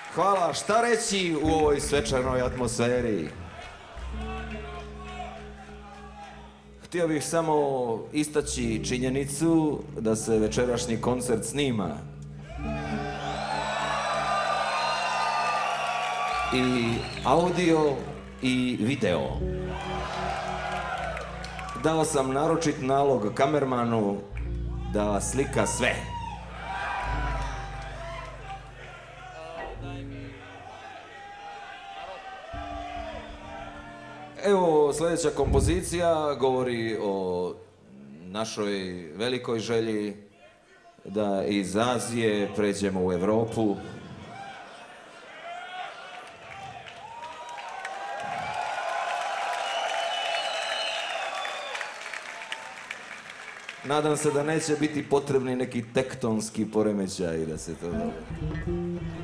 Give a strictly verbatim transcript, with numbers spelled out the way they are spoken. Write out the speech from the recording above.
Hvala, šta reći u ovoj svečanoj atmosferi? Htio bih samo istaći činjenicu da se večerašnji koncert snima. I audio i video. Dao sam naročit nalog kamermanu da slika sve. Evo, sljedeća kompozicija govori o našoj velikoj želji da iz Azije pređemo u Evropu. Nadam se da neće biti potrebni neki tektonski poremećaj da se to dogodi.